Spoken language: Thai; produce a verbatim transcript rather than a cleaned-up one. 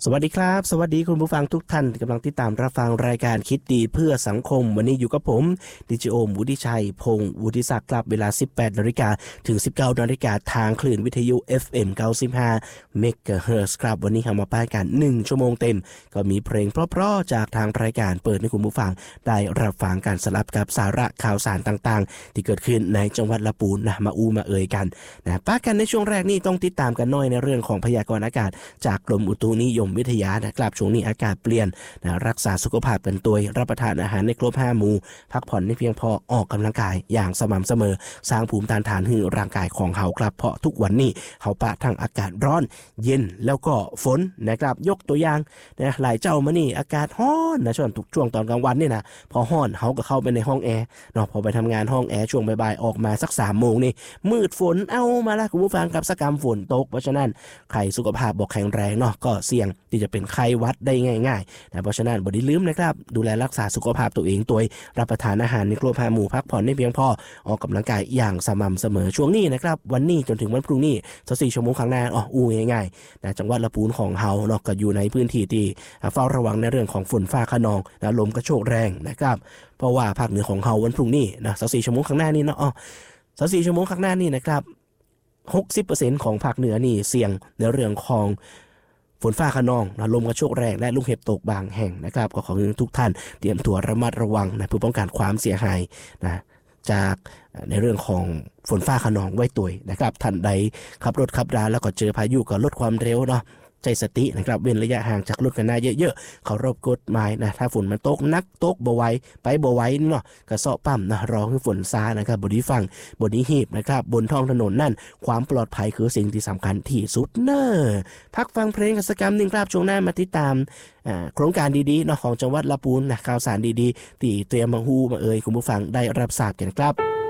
สวัสดีครับสวัสดีคุณผู้ฟังทุกท่านที่กำลังติดตามรับฟังรายการคิดดีเพื่อสังคมวันนี้อยู่กับผมดิจิโอมวุฒิชัยพงศ์วุฒิศักดิ์ครับเวลา สิบแปดนาฬิกา ถึง สิบเก้านาฬิกาทางคลื่นวิทยุ เอฟ เอ็ม เก้าสิบห้า เมกะเฮิรตซ์ครับวันนี้เรามาป้ายกันหนึ่งชั่วโมงเต็มก็มีเพลงเพราะๆจากทางรายการเปิดให้คุณผู้ฟังได้รับฟังการสลับกับสาระข่าวสารต่างๆที่เกิดขึ้นในจังหวัดละปูนนะมาอูมาเอ่ยกันนะป้ากันในช่วงแรกนี่ต้องติดตามกันหน่อยในเรื่องของพยากรณ์อากาศจากกรมอุตุนิยมวิทยานะครับช่วงนี้อากาศเปลี่ยนนะรักษาสุขภาพกันตัวรับประทานอาหารในครบห้าหมู่พักผ่อนให้เพียงพอออกกำลังกายอย่างสม่ำเสมอสร้างภูมิต้านทานให้ร่างกายของเฮาครับเพราะทุกวันนี้เฮาปะทั้งอากาศร้อนเย็นแล้วก็ฝนนะครับยกตัวอย่างนะหลายเจ้ามานี่อากาศร้อนนะช่วงทุกช่วงตอนกลางวันนี่นะพอร้อนเฮาก็เข้าไปในห้องแอร์เนาะพอไปทำงานห้องแอร์ช่วงบ่ายๆออกมาสักสามโมงนี่มืดฝนเอามาละคุณผู้ฟังกับสกรรมฝนตกเพราะฉะนั้นใครสุขภาพบ่แข็งแรงเนาะก็เสี่ยงที่จะเป็นไข้หวัดได้ง่ายๆนะเพราะฉะนั้นบ่ได้ลืมนะครับดูแลรักษาสุขภาพตัวเองตัวรับประทานอาหารในครบห้าหมู่พักผ่อนให้เพียงพอออกกำลังกายอย่างสม่ำเสมอช่วงนี้นะครับวันนี้จนถึงวันพรุ่งนี้สักสี่ชั่วโมงข้างหน้าอ๋ออู้ง่ายๆนะจังหวัดละปูนของเฮาเนาะก็อยู่ในพื้นที่ที่เฝ้าระวังในเรื่องของฝนฟ้าคะนองนะลมกระโชกแรงนะครับเพราะว่าภาคเหนือของเฮาวันพรุ่งนี้นะสักสี่ชั่วโมงข้างหน้านี้เนาะอ๋อสักสี่ชั่วโมงข้างหน้านี้นะครับหกสิบเปอร์เซ็นต์ ของภาคเหนือนี่เสี่ยงในเรื่องของฝนฟ้าคะนองนะลมกระโชกแรงและลูกเห็บตกบางแห่งนะครับก็ขอให้ทุกท่านเตรียมตัวระมัดระวังนะเพื่อป้องกันความเสียหายนะจากในเรื่องของฝนฟ้าคะนองไว้ตัวนะครับท่านใดขับรถขับราแล้วก็เจอพายุก็ลดความเร็วเนาะใจสตินะครับเว้นระยะห่างจากรถกันหน้าเยอะๆเคารพกฎหมายนะถ้าฝนมันตกนักตกบ่ไหวไปบ่ไหวเนาะก็เซาะปั๊มนะรอให้ฝนซานะครับบนนี้ฟังบนนี้หีบนะครับบนท้องถนนนั่นความปลอดภัยคือสิ่งที่สำคัญที่สุดเนอะพักฟังเพลงกิจกรรมหนึ่งครับช่วงหน้ามาติดตามโครงการดีๆเนาะของจังหวัดละปูนนะข่าวสารดีๆที่เตรียมมาฮู้มาเอ่ยคุณผู้ฟังได้รับทราบกันครับ